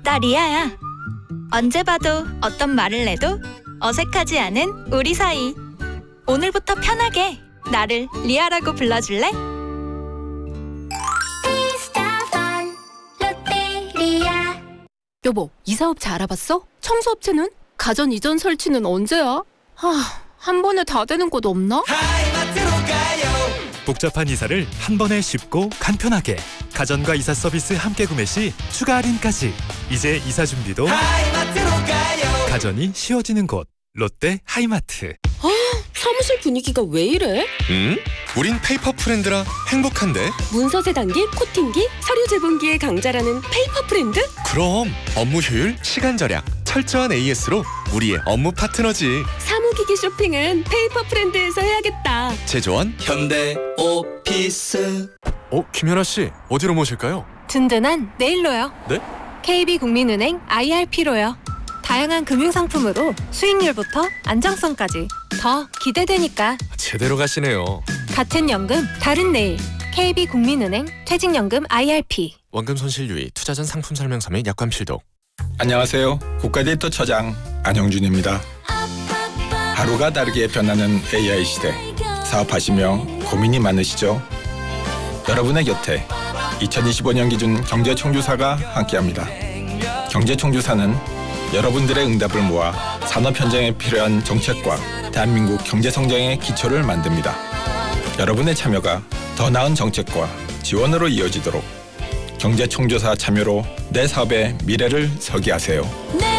나 리아야. 언제 봐도 어떤 말을 해도 어색하지 않은 우리 사이. 오늘부터 편하게 나를 리아라고 불러줄래? 여보, 이사업체 알아봤어? 청소업체는? 가전 이전 설치는 언제야? 한 번에 다 되는 곳 없나? 하이마트로 가요. 복잡한 이사를 한 번에 쉽고 간편하게. 가전과 이사 서비스 함께 구매 시 추가 할인까지. 이제 이사 준비도 하이마트로 가요. 가전이 쉬워지는 곳. 롯데 하이마트. 사무실 분위기가 왜 이래? 우린 페이퍼 프렌드라 행복한데. 문서 세단기, 코팅기, 서류 제본기의 강자라는 페이퍼 프렌드? 그럼 업무 효율, 시간 절약, 철저한 AS로 우리의 업무 파트너지. 사무기기 쇼핑은 페이퍼 프렌드에서 해야겠다. 제조원 현대 오피스. 김연아 씨, 어디로 모실까요? 든든한 내일로요. 네? KB국민은행 IRP로요. 다양한 금융상품으로 수익률부터 안정성까지 더 기대되니까. 제대로 가시네요. 같은 연금 다른 내일. KB국민은행 퇴직연금 IRP. 원금 손실 유의, 투자 전 상품 설명서 및 약관 필독. 안녕하세요. 국가데이터 처장 안영준입니다. 하루가 다르게 변하는 AI 시대. 사업하시며 고민이 많으시죠? 여러분의 곁에 2025년 기준 경제총주사가 함께합니다. 경제총주사는 여러분들의 응답을 모아 산업 현장에 필요한 정책과 대한민국 경제 성장의 기초를 만듭니다. 여러분의 참여가 더 나은 정책과 지원으로 이어지도록 경제총조사 참여로 내 사업의 미래를 설계하세요.